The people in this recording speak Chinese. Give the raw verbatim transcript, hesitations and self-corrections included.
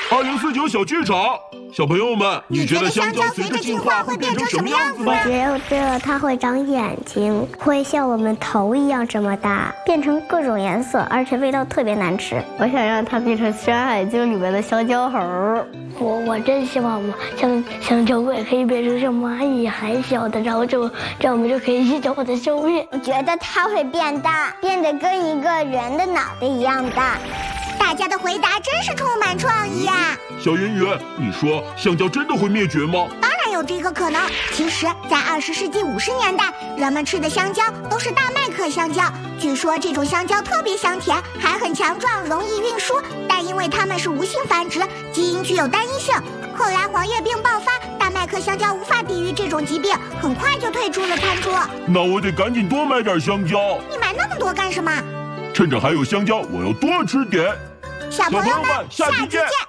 二零四九小剧场，小朋友们，你觉得香蕉随着进化会变成什么样子呢？ 我觉得它会长眼睛，会像我们头一样这么大，变成各种颜色，而且味道特别难吃。 我想让它变成《山海经》里面的香蕉猴。 我我真希望我们像香蕉怪可以变成像蚂蚁还小的，然后就这样我们就可以一直往它消灭。 我觉得它会变大，变得跟一个人的脑袋一样大。 大家的回答真是充满创意啊！ 小圆圆，你说香蕉真的会灭绝吗？ 当然有这个可能。其实，在二十世纪五十年代，人们吃的香蕉都是大麦克香蕉。据说这种香蕉特别香甜，还很强壮，容易运输。但因为它们是无性繁殖，基因具有单一性。后来黄叶病爆发，大麦克香蕉无法抵御这种疾病，很快就退出了餐桌。 那我得赶紧多买点香蕉。 你买那么多干什么？ 趁着还有香蕉，我要多吃点。 小朋友们，下期见。